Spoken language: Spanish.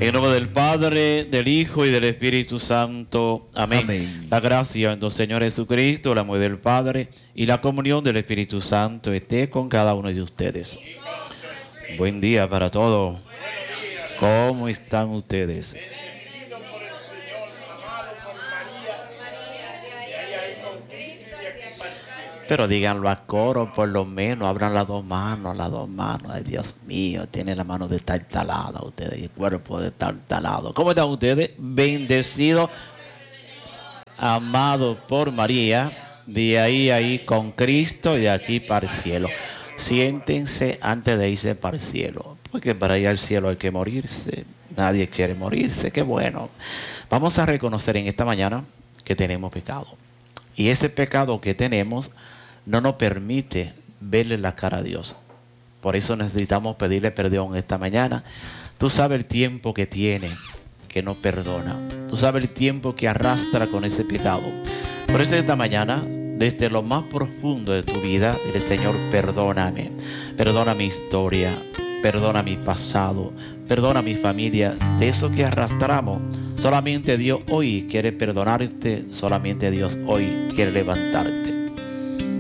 En nombre del Padre, del Hijo y del Espíritu Santo. Amén. Amén. La gracia de nuestro Señor Jesucristo, el amor del Padre y la comunión del Espíritu Santo esté con cada uno de ustedes. Buen día para todos. ¿Cómo están ustedes? Pero díganlo a coro, por lo menos, abran las dos manos, Ay, Dios mío, tiene la mano destartalada ustedes, y el cuerpo destartalado. ¿Cómo están ustedes? Bendecidos, amados por María, de ahí con Cristo y de aquí para el cielo. Siéntense antes de irse para el cielo, porque para ir al cielo hay que morirse. Nadie quiere morirse, qué bueno. Vamos a reconocer en esta mañana que tenemos pecado. Y ese pecado que tenemos no nos permite verle la cara a Dios. Por eso necesitamos pedirle perdón esta mañana. Tú sabes el tiempo que tiene, que no perdona. Tú sabes el tiempo que arrastra con ese pecado. Por eso esta mañana, desde lo más profundo de tu vida, dile: Señor, perdóname. Perdona mi historia, perdona mi pasado, perdona mi familia. De eso que arrastramos, solamente Dios hoy quiere perdonarte. Solamente Dios hoy quiere levantarte.